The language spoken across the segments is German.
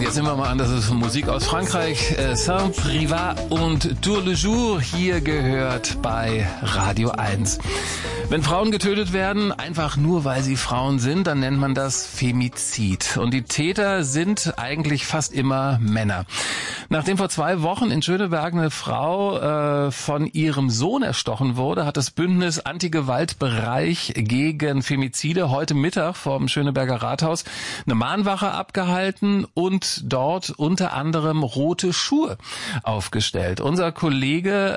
jetzt nehmen wir mal an, das ist Musik aus Frankreich. Saint-Privat und Tour le Jour hier gehört bei Radio 1. Wenn Frauen getötet werden, einfach nur weil sie Frauen sind, dann nennt man das Femizid. Und die Täter sind eigentlich fast immer Männer. Nachdem vor 2 Wochen in Schöneberg eine Frau von ihrem Sohn erstochen wurde, hat das Bündnis Anti-Gewalt-Bereich gegen Femizide heute Mittag vom Schöneberger Rathaus eine Mahnwache abgehalten und dort unter anderem rote Schuhe aufgestellt. Unser Kollege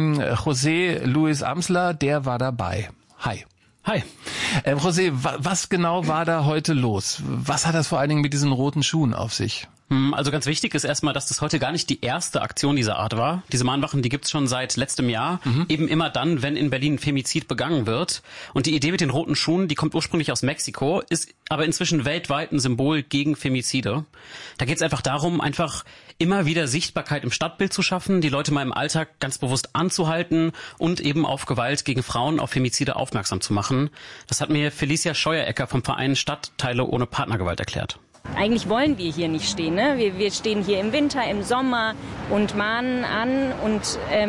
José Luis Amsler, der war dabei. Hi. Hi. José, was genau war da heute los? Was hat das vor allen Dingen mit diesen roten Schuhen auf sich? Also ganz wichtig ist erstmal, dass das heute gar nicht die erste Aktion dieser Art war. Diese Mahnwachen, die gibt's schon seit letztem Jahr. Eben immer dann, wenn in Berlin ein Femizid begangen wird. Und die Idee mit den roten Schuhen, die kommt ursprünglich aus Mexiko, ist aber inzwischen weltweit ein Symbol gegen Femizide. Da geht's einfach darum, einfach immer wieder Sichtbarkeit im Stadtbild zu schaffen, die Leute mal im Alltag ganz bewusst anzuhalten und eben auf Gewalt gegen Frauen, auf Femizide aufmerksam zu machen. Das hat mir Felicia Scheuerecker vom Verein Stadtteile ohne Partnergewalt erklärt. Eigentlich wollen wir hier nicht stehen. Ne? Wir stehen hier im Winter, im Sommer und mahnen an. Und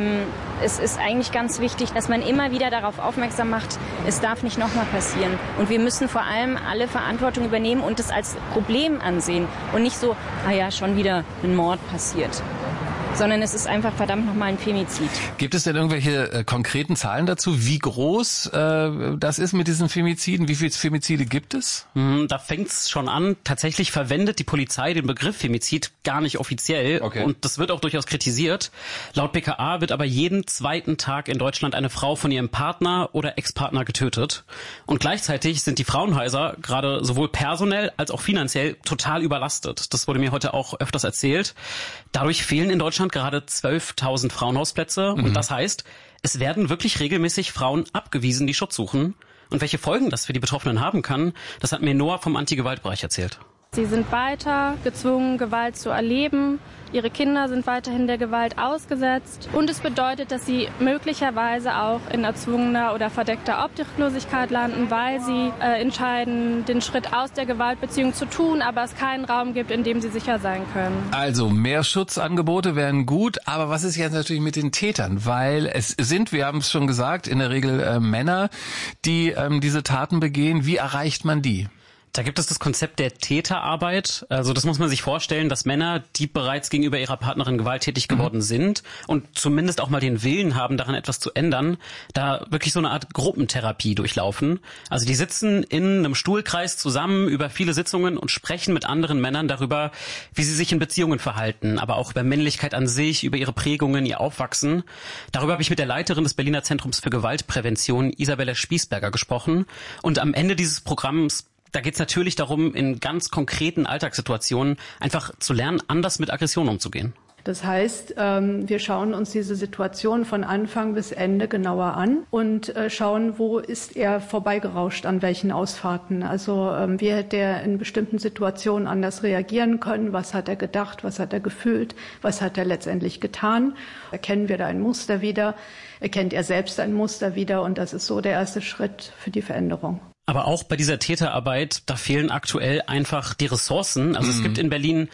es ist eigentlich ganz wichtig, dass man immer wieder darauf aufmerksam macht, es darf nicht nochmal passieren. Und wir müssen vor allem alle Verantwortung übernehmen und es als Problem ansehen. Und nicht so, schon wieder ein Mord passiert. Sondern es ist einfach verdammt nochmal ein Femizid. Gibt es denn irgendwelche konkreten Zahlen dazu, wie groß das ist mit diesen Femiziden? Wie viele Femizide gibt es? Da fängt's schon an. Tatsächlich verwendet die Polizei den Begriff Femizid gar nicht offiziell. Okay. Und das wird auch durchaus kritisiert. Laut BKA wird aber jeden 2. Tag in Deutschland eine Frau von ihrem Partner oder Ex-Partner getötet. Und gleichzeitig sind die Frauenhäuser gerade sowohl personell als auch finanziell total überlastet. Das wurde mir heute auch öfters erzählt. Dadurch fehlen in Deutschland gerade 12.000 Frauenhausplätze. Und das heißt, es werden wirklich regelmäßig Frauen abgewiesen, die Schutz suchen. Und welche Folgen das für die Betroffenen haben kann, das hat mir Noah vom Anti-Gewalt-Bereich erzählt. Sie sind weiter gezwungen, Gewalt zu erleben. Ihre Kinder sind weiterhin der Gewalt ausgesetzt. Und es bedeutet, dass sie möglicherweise auch in erzwungener oder verdeckter Obdachlosigkeit landen, weil sie entscheiden, den Schritt aus der Gewaltbeziehung zu tun, aber es keinen Raum gibt, in dem sie sicher sein können. Also mehr Schutzangebote wären gut, aber was ist jetzt natürlich mit den Tätern? Weil es sind, wir haben es schon gesagt, in der Regel Männer, die diese Taten begehen. Wie erreicht man die? Da gibt es das Konzept der Täterarbeit. Also das muss man sich vorstellen, dass Männer, die bereits gegenüber ihrer Partnerin gewalttätig geworden sind und zumindest auch mal den Willen haben, daran etwas zu ändern, da wirklich so eine Art Gruppentherapie durchlaufen. Also die sitzen in einem Stuhlkreis zusammen über viele Sitzungen und sprechen mit anderen Männern darüber, wie sie sich in Beziehungen verhalten, aber auch über Männlichkeit an sich, über ihre Prägungen, ihr Aufwachsen. Darüber habe ich mit der Leiterin des Berliner Zentrums für Gewaltprävention, Isabella Spießberger, gesprochen. Und am Ende dieses Programms, da geht es natürlich darum, in ganz konkreten Alltagssituationen einfach zu lernen, anders mit Aggression umzugehen. Das heißt, wir schauen uns diese Situation von Anfang bis Ende genauer an und schauen, wo ist er vorbeigerauscht, an welchen Ausfahrten. Also wie hätte er in bestimmten Situationen anders reagieren können, was hat er gedacht, was hat er gefühlt, was hat er letztendlich getan. Erkennen wir da ein Muster wieder, erkennt er selbst ein Muster wieder und das ist so der erste Schritt für die Veränderung. Aber auch bei dieser Täterarbeit, da fehlen aktuell einfach die Ressourcen. Also es gibt in Berlin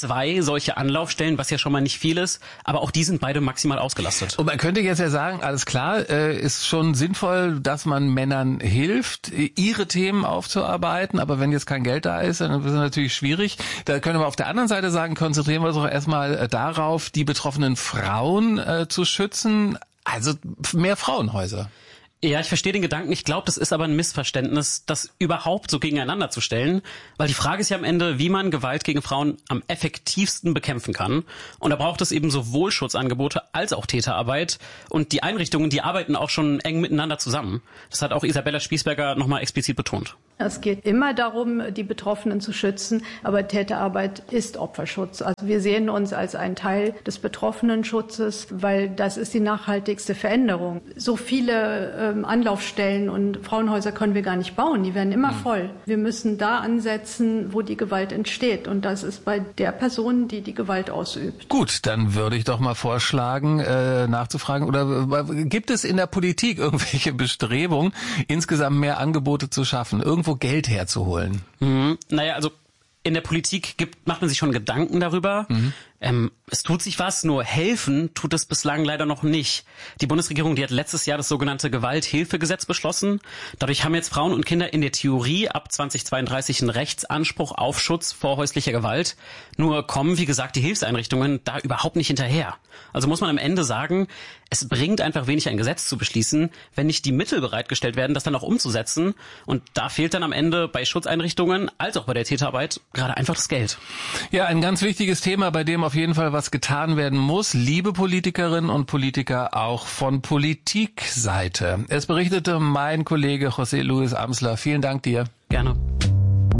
2 solche Anlaufstellen, was ja schon mal nicht viel ist, aber auch die sind beide maximal ausgelastet. Und man könnte jetzt ja sagen, alles klar, ist schon sinnvoll, dass man Männern hilft, ihre Themen aufzuarbeiten, aber wenn jetzt kein Geld da ist, dann ist es natürlich schwierig. Da können wir auf der anderen Seite sagen, konzentrieren wir uns doch erstmal darauf, die betroffenen Frauen zu schützen, also mehr Frauenhäuser. Ja, ich verstehe den Gedanken. Ich glaube, das ist aber ein Missverständnis, das überhaupt so gegeneinander zu stellen. Weil die Frage ist ja am Ende, wie man Gewalt gegen Frauen am effektivsten bekämpfen kann. Und da braucht es eben sowohl Schutzangebote als auch Täterarbeit. Und die Einrichtungen, die arbeiten auch schon eng miteinander zusammen. Das hat auch Isabella Spießberger nochmal explizit betont. Es geht immer darum, die Betroffenen zu schützen, aber Täterarbeit ist Opferschutz. Also wir sehen uns als ein Teil des Betroffenenschutzes, weil das ist die nachhaltigste Veränderung. So viele Anlaufstellen und Frauenhäuser können wir gar nicht bauen, die werden immer voll. Wir müssen da ansetzen, wo die Gewalt entsteht und das ist bei der Person, die die Gewalt ausübt. Gut, dann würde ich doch mal vorschlagen, nachzufragen, oder gibt es in der Politik irgendwelche Bestrebungen, insgesamt mehr Angebote zu schaffen, irgendwo Geld herzuholen? Naja, also in der Politik macht man sich schon Gedanken darüber. Es tut sich was, nur helfen tut es bislang leider noch nicht. Die Bundesregierung, die hat letztes Jahr das sogenannte Gewalthilfegesetz beschlossen. Dadurch haben jetzt Frauen und Kinder in der Theorie ab 2032 einen Rechtsanspruch auf Schutz vor häuslicher Gewalt. Nur kommen, wie gesagt, die Hilfseinrichtungen da überhaupt nicht hinterher. Also muss man am Ende sagen, es bringt einfach wenig, ein Gesetz zu beschließen, wenn nicht die Mittel bereitgestellt werden, das dann auch umzusetzen. Und da fehlt dann am Ende bei Schutzeinrichtungen als auch bei der Täterarbeit gerade einfach das Geld. Ja, ein ganz wichtiges Thema, bei dem auf jeden Fall was getan werden muss. Liebe Politikerinnen und Politiker, auch von Politikseite. Es berichtete mein Kollege José Luis Amsler. Vielen Dank dir. Gerne.